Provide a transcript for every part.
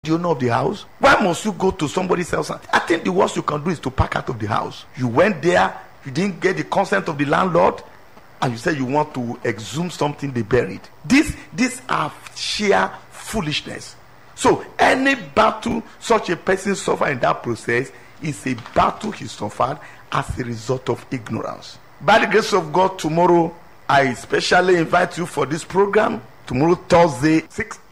the owner of the house? Why must you go to somebody's house? I think the worst you can do is to pack out of the house. You went there, you didn't get the consent of the landlord, and you said you want to exhume something they buried. These are sheer foolishness. So any battle such a person suffered in that process is a battle he suffered as a result of ignorance. By the grace of God, tomorrow I especially invite you for this program. Tomorrow, Thursday,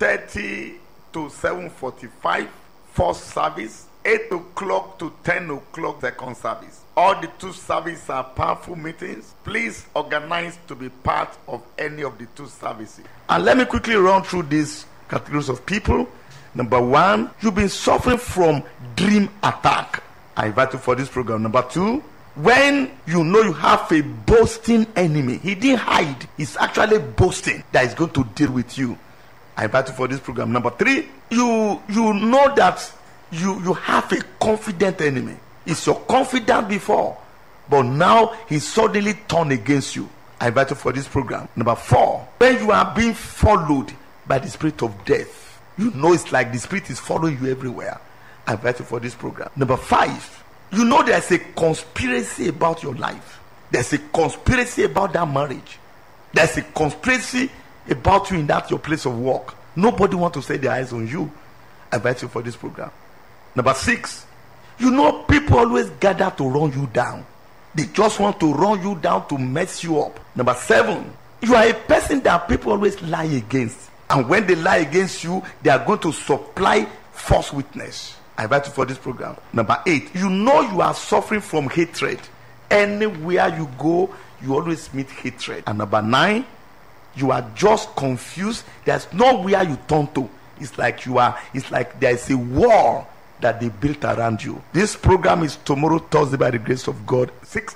6:30 to 7:45, first service. 8 o'clock to 10 o'clock, second service. All the two services are powerful meetings. Please organize to be part of any of the two services. And let me quickly run through these categories of people. Number one, you've been suffering from dream attack. I invite you for this program. Number two, when you know you have a boasting enemy, he didn't hide, he's actually boasting that he's going to deal with you. I invite you for this program. Number three, you know that you have a confident enemy. It's your confidant before, but now he's suddenly turned against you. I invite you for this program. Number four, when you are being followed by the spirit of death, you know it's like the spirit is following you everywhere. I invite you for this program. Number five, you know there's a conspiracy about your life. There's a conspiracy about that marriage. There's a conspiracy about you in that your place of work. Nobody wants to set their eyes on you. I invite you for this program. Number six, you know people always gather to run you down. They just want to run you down to mess you up. Number seven, you are a person that people always lie against. And when they lie against you, they are going to supply false witness. I invite you for this program. Number eight, you know you are suffering from hatred. Anywhere you go, you always meet hatred. And number nine, you are just confused. There's nowhere you turn to. It's like there is a wall that they built around you. This program is tomorrow, Thursday, by the grace of God,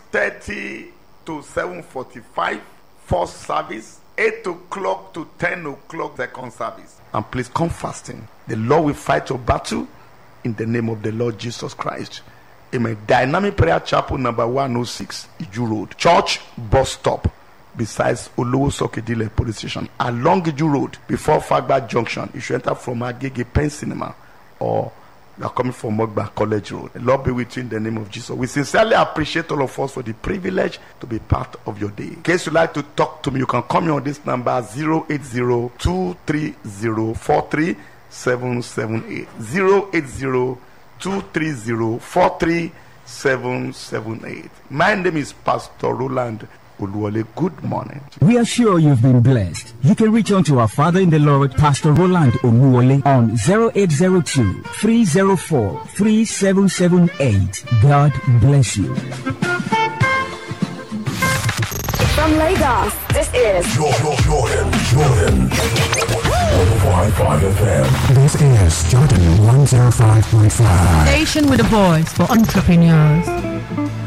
6:30 to 7:45, first service. 8 o'clock to 10 o'clock, second service. And please come fasting. The Lord will fight your battle in the name of the Lord Jesus Christ. Amen. Dynamic Prayer Chapel number 106, Iju Road. Church bus stop besides Olowo Sokedile police station. Along Iju Road, before Fagba Junction, you should enter from Agege Pen Cinema, or you are coming from Mogba College Road. The Lord be with you in the name of Jesus. We sincerely appreciate all of us for the privilege to be part of your day. In case you'd like to talk to me, you can call me on this number 080-230-43778. 080-230-43778. My name is Pastor Roland Oluwole. Good morning. We are sure you've been blessed. You can reach out to our Father in the Lord, Pastor Roland Oluwole, on 0802-304-3778. God bless you. From Lagos, this is Jordan 105.5 FM. This is Jordan 105.5. Station with a voice for entrepreneurs.